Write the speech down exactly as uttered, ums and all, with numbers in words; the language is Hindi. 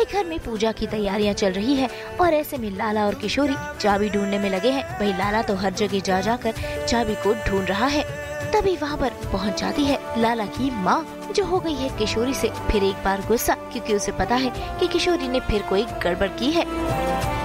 घर में पूजा की तैयारियां चल रही है और ऐसे में लाला और किशोरी चाबी ढूंढने में लगे हैं। वही लाला तो हर जगह जा जाकर चाबी को ढूंढ रहा है। तभी वहाँ पर पहुँच जाती है लाला की माँ, जो हो गई है किशोरी से फिर एक बार गुस्सा, क्योंकि उसे पता है कि किशोरी ने फिर कोई गड़बड़ की है।